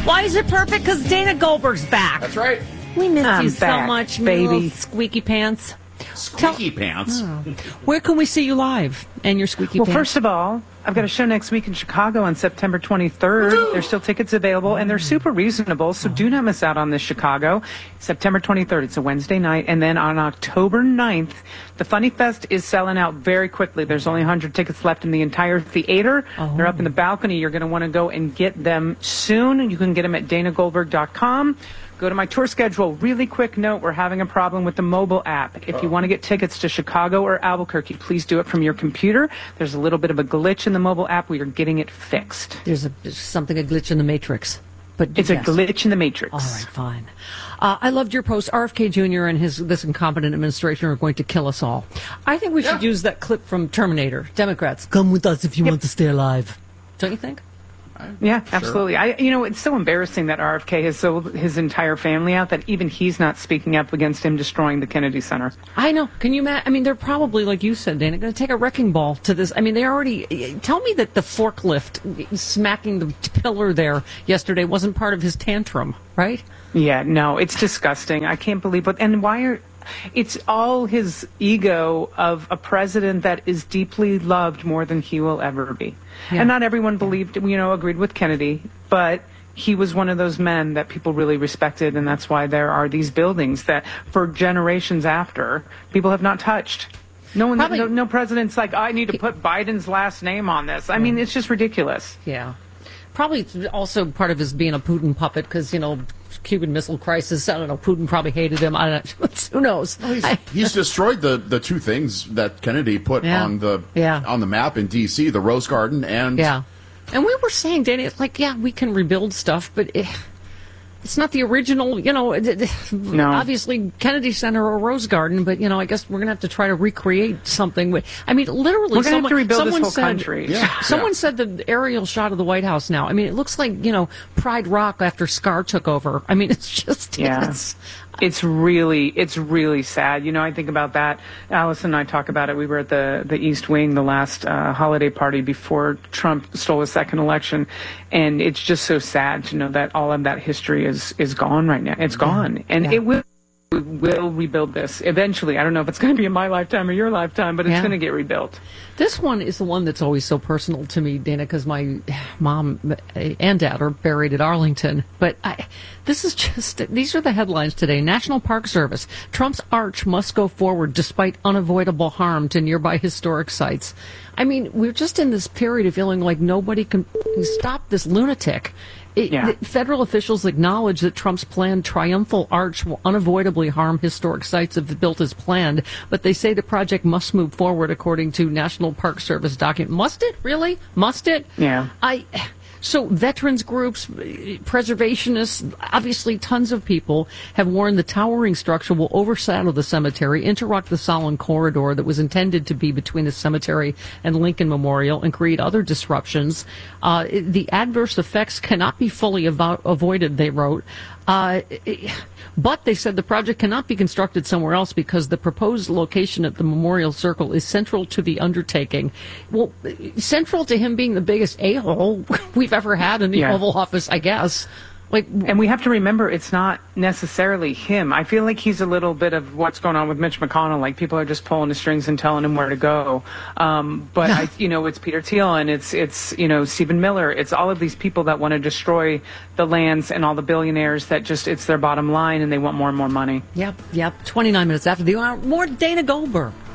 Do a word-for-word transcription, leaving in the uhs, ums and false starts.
Why is it perfect? Because Dana Goldberg's back. That's right. We miss I'm you so back, much, baby. little squeaky pants. Squeaky pants. Oh. Where can we see you live and your squeaky Well, pants? first of all, I've got a show next week in Chicago on September twenty-third. Woo! There's still tickets available, and they're super reasonable, so do not miss out on this Chicago. September twenty-third, it's a Wednesday night. And then on October ninth, the Funny Fest is selling out very quickly. There's only one hundred tickets left in the entire theater. Oh. They're up in the balcony. You're going to want to go and get them soon. You can get them at dana goldberg dot com. Go to my tour schedule. Really quick note, we're having a problem with the mobile app. If you want to get tickets to Chicago or Albuquerque, please do it from your computer. There's a little bit of a glitch in the mobile app. We are getting it fixed. There's, a, there's something, a glitch in the matrix. But It's yes. a glitch in the matrix. All right, fine. Uh, I loved your post. R F K Junior and his this incompetent administration are going to kill us all. I think we should Yeah. use that clip from Terminator. Democrats, come with us if you Yep. want to stay alive. Don't you think? Yeah, absolutely. I, you know, it's so embarrassing that R F K has sold his entire family out that even he's not speaking up against him destroying the Kennedy Center. I know. Can you imagine? I mean, they're probably, like you said, Dana, going to take a wrecking ball to this. I mean, they already... Tell me that the forklift smacking the pillar there yesterday wasn't part of his tantrum, right? Yeah, no, it's disgusting. I can't believe it. And why are... It's all his ego of a president that is deeply loved more than he will ever be. Yeah. And not everyone believed, you know, agreed with Kennedy, but he was one of those men that people really respected, and that's why there are these buildings that, for generations after, people have not touched. No one, Probably- no, no president's like, I need to put Biden's last name on this. I mean, it's just ridiculous. Yeah. Probably also part of his being a Putin puppet because, you know, Cuban Missile Crisis, I don't know, Putin probably hated him. I don't know. Who knows? Well, he's, I- he's destroyed the, the two things that Kennedy put Yeah. on the Yeah. on the map in D C, the Rose Garden and Yeah. And we were saying, Danny, it's like, yeah, we can rebuild stuff, but it, it's not the original, you know, it, it, No. obviously Kennedy Center or Rose Garden, but, you know, I guess we're going to have to try to recreate something. With, I mean, literally, We're gonna have someone, to rebuild this someone whole said, country. Yeah. Someone Yeah. said the aerial shot of the White House now. I mean, it looks like, you know, Pride Rock after Scar took over. I mean, it's just, Yeah. it's, It's really, it's really sad. You know, I think about that. Alice and I talk about it. We were at the, the East Wing, the last uh, holiday party before Trump stole his second election. And it's just so sad to know that all of that history is, is gone right now. It's gone. And Yeah. it will, we will rebuild this eventually. I don't know if it's going to be in my lifetime or your lifetime, but it's Yeah. going to get rebuilt. This one is the one that's always so personal to me, Dana, because my mom and dad are buried at Arlington. But I, this is just, these are the headlines today. National Park Service. Trump's arch must go forward despite unavoidable harm to nearby historic sites. I mean, we're just in this period of feeling like nobody can stop this lunatic. It, Yeah. the federal officials acknowledge that Trump's planned triumphal arch will unavoidably harm historic sites if built as planned, but they say the project must move forward according to National Park Service document. Must it? Really? Must it? Yeah. I... So veterans groups, preservationists, obviously tons of people have warned the towering structure will overshadow the cemetery, interrupt the solemn corridor that was intended to be between the cemetery and Lincoln Memorial, and create other disruptions. Uh, the adverse effects cannot be fully avo- avoided, they wrote. Uh, but they said the project cannot be constructed somewhere else because the proposed location at the Memorial Circle is central to the undertaking. Well, central to him being the biggest a-hole we've ever had in the Yeah. Oval Office, I guess. Like, And we have to remember it's not necessarily him. I feel like he's a little bit of what's going on with Mitch McConnell. Like people are just pulling the strings and telling him where to go. Um, but I, you know, it's Peter Thiel and it's it's you know Stephen Miller. It's all of these people that want to destroy the lands and all the billionaires that just it's their bottom line and they want more and more money. yep, yep. twenty-nine minutes after the hour, more Dana Goldberg.